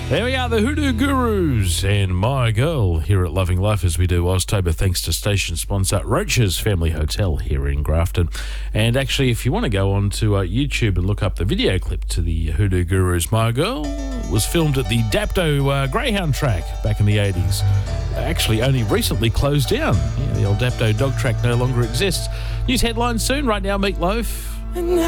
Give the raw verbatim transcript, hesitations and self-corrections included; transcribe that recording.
There we are, the Hoodoo Gurus and My Girl here at Loving Life as we do Oztober, thanks to station sponsor Roach's Family Hotel here in Grafton. And actually, if you want to go on to uh, YouTube and look up the video clip to the Hoodoo Gurus, My Girl was filmed at the Dapto uh, Greyhound track back in the eighties. Actually, only recently closed down. Yeah, the old Dapto dog track no longer exists. News headlines soon. Right now, Meatloaf.